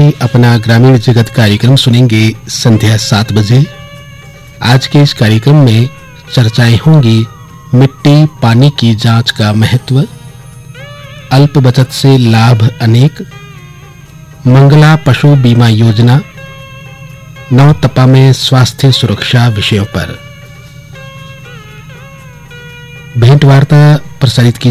ही अपना ग्रामीण जगत कार्यक्रम सुनेंगे संध्या 7 बजे। आज के इस कार्यक्रम में चर्चाएं होंगी मिट्टी पानी की जांच का महत्व, अल्प बचत से लाभ अनेक, मंगला पशु बीमा योजना, नौतपा में स्वास्थ्य सुरक्षा विषयों पर भेंट वार्ता प्रसारित की